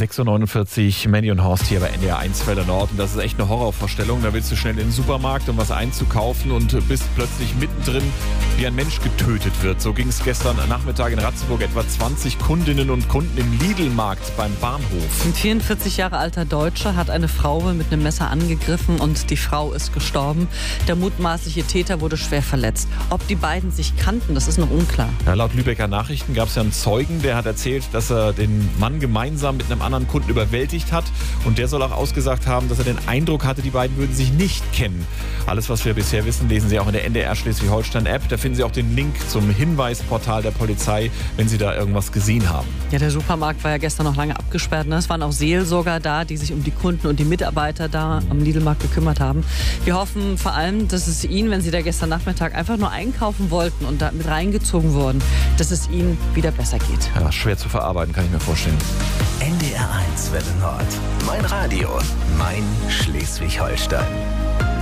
6:49 Uhr, Mandy und Horst hier bei NDR 1 Welle Nord. Und das ist echt eine Horrorvorstellung. Da willst du schnell in den Supermarkt, um was einzukaufen und bist plötzlich mittendrin, wie ein Mensch getötet wird. So ging es gestern Nachmittag in Ratzeburg. Etwa 20 Kundinnen und Kunden im Lidl-Markt beim Bahnhof. Ein 44 Jahre alter Deutscher hat eine Frau mit einem Messer angegriffen und die Frau ist gestorben. Der mutmaßliche Täter wurde schwer verletzt. Ob die beiden sich kannten, das ist noch unklar. Ja, laut Lübecker Nachrichten gab es ja einen Zeugen, der hat erzählt, dass er den Mann gemeinsam mit einem anderen Kunden überwältigt hat. Und der soll auch ausgesagt haben, dass er den Eindruck hatte, die beiden würden sich nicht kennen. Alles, was wir bisher wissen, lesen Sie auch in der NDR Schleswig-Holstein-App. Da finden Sie auch den Link zum Hinweisportal der Polizei, wenn Sie da irgendwas gesehen haben. Ja, der Supermarkt war ja gestern noch lange abgesperrt. Ne? Es waren auch Seelsorger da, die sich um die Kunden und die Mitarbeiter da am Lidl-Markt gekümmert haben. Wir hoffen vor allem, dass es Ihnen, wenn Sie da gestern Nachmittag einfach nur einkaufen wollten und da mit reingezogen wurden, dass es Ihnen wieder besser geht. Ja, schwer zu verarbeiten, kann ich mir vorstellen. NDR 1 Welle Nord. Mein Radio, mein Schleswig-Holstein.